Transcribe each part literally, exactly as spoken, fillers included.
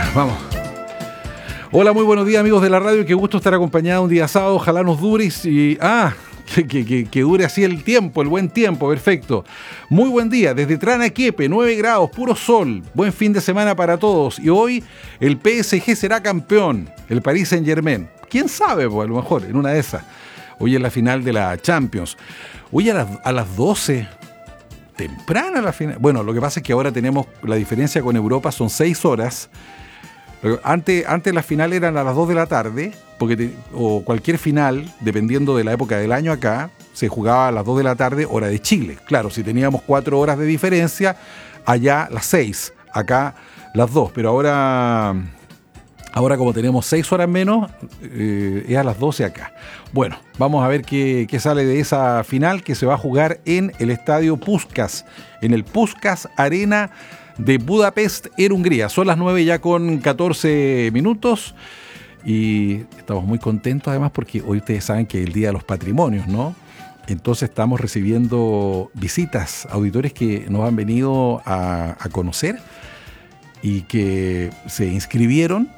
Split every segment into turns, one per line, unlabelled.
vamos. Hola, muy buenos días, amigos de la radio. Qué gusto estar acompañado un día sábado. Ojalá nos dure y... Ah, que, que, que, que dure así el tiempo, el buen tiempo, perfecto. Muy buen día, desde Tranaquepe, nueve grados, puro sol. Buen fin de semana para todos. Y hoy el P S G será campeón, el Paris Saint-Germain. ¿Quién sabe? Pues a lo mejor, en una de esas. Hoy es la final de la Champions. Hoy a las, a las doce... temprana la final. Bueno, lo que pasa es que ahora tenemos la diferencia con Europa, son seis horas. Antes, antes las finales eran a las dos de la tarde, porque te, o cualquier final, dependiendo de la época del año acá, se jugaba a las dos de la tarde, hora de Chile. Claro, si teníamos cuatro horas de diferencia, allá las seis, acá las dos. Pero ahora, ahora como tenemos seis horas menos, eh, es a las doce acá. Bueno, vamos a ver qué, qué sale de esa final que se va a jugar en el estadio Puskás, en el Puskás Arena de Budapest, en Hungría. Son las nueve ya con catorce minutos y estamos muy contentos además porque hoy ustedes saben que es el Día de los Patrimonios, ¿no? Entonces estamos recibiendo visitas, auditores que nos han venido a, a conocer y que se inscribieron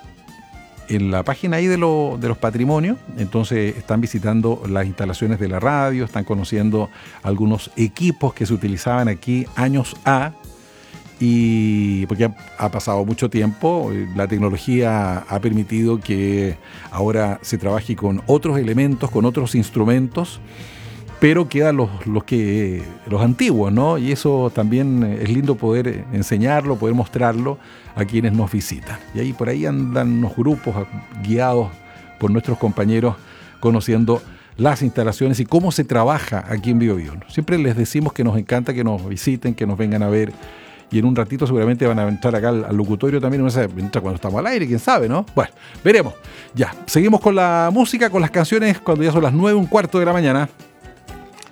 en la página ahí de, lo, de los patrimonios. Entonces están visitando las instalaciones de la radio, están conociendo algunos equipos que se utilizaban aquí años A, y porque ha, ha pasado mucho tiempo, la tecnología ha permitido que ahora se trabaje con otros elementos, con otros instrumentos, pero quedan los, los, que, los antiguos, ¿no? Y eso también es lindo poder enseñarlo, poder mostrarlo a quienes nos visitan. Y ahí por ahí andan unos grupos guiados por nuestros compañeros conociendo las instalaciones y cómo se trabaja aquí en Biobío. Siempre les decimos que nos encanta que nos visiten, que nos vengan a ver. Y en un ratito seguramente van a entrar acá al, al locutorio también, no sé, entra cuando estamos al aire, quién sabe, ¿no? Bueno, veremos. Ya, seguimos con la música, con las canciones cuando ya son las nueve, un cuarto de la mañana.